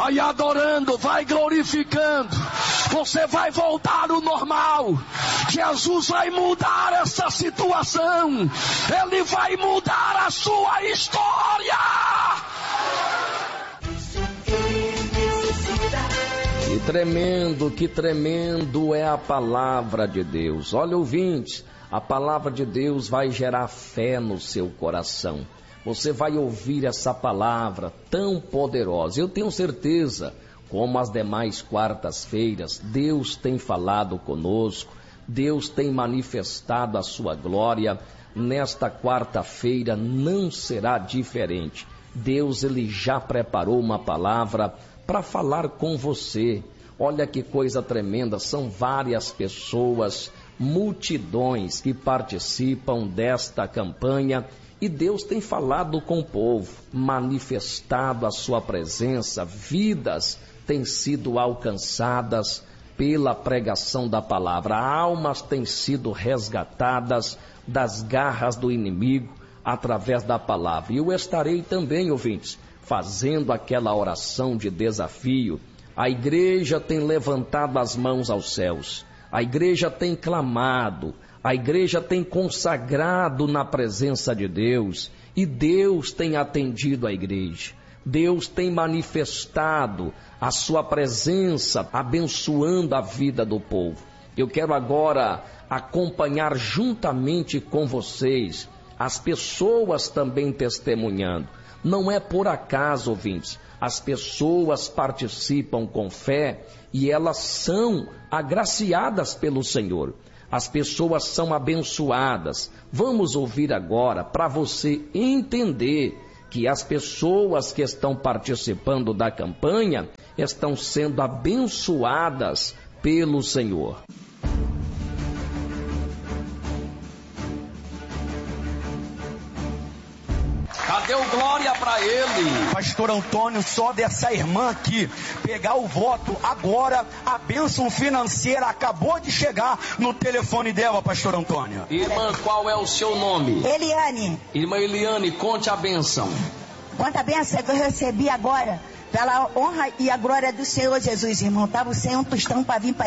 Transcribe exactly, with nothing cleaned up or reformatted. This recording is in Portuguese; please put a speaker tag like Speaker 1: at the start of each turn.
Speaker 1: vai adorando, vai glorificando. Você vai voltar ao normal. Jesus vai mudar essa situação. Ele vai mudar a sua história.
Speaker 2: Que tremendo, que tremendo é a palavra de Deus. Olha, ouvintes, a palavra de Deus vai gerar fé no seu coração. Você vai ouvir essa palavra tão poderosa. Eu tenho certeza, como as demais quartas-feiras, Deus tem falado conosco, Deus tem manifestado a sua glória. Nesta quarta-feira não será diferente. Deus, ele já preparou uma palavra para falar com você. Olha que coisa tremenda, são várias pessoas, multidões que participam desta campanha e Deus tem falado com o povo, manifestado a sua presença, vidas têm sido alcançadas pela pregação da palavra, almas têm sido resgatadas das garras do inimigo através da palavra. E eu estarei também, ouvintes, fazendo aquela oração de desafio. A igreja tem levantado as mãos aos céus, a igreja tem clamado, a igreja tem consagrado na presença de Deus e Deus tem atendido a igreja. Deus tem manifestado a sua presença, abençoando a vida do povo. Eu quero agora acompanhar juntamente com vocês as pessoas também testemunhando. Não é por acaso, ouvintes, as pessoas participam com fé e elas são agraciadas pelo Senhor. As pessoas são abençoadas. Vamos ouvir agora para você entender que as pessoas que estão participando da campanha estão sendo abençoadas pelo Senhor.
Speaker 1: Cadê o glória para ele?
Speaker 3: Pastor Antônio, só dessa irmã aqui pegar o voto agora, a bênção financeira acabou de chegar no telefone dela, Pastor Antônio.
Speaker 1: Irmã, qual é o seu nome?
Speaker 4: Eliane.
Speaker 1: Irmã Eliane, conte a bênção.
Speaker 4: Conta a bênção que eu recebi agora, pela honra e a glória do Senhor Jesus, irmão. Estava sem um tostão para vir para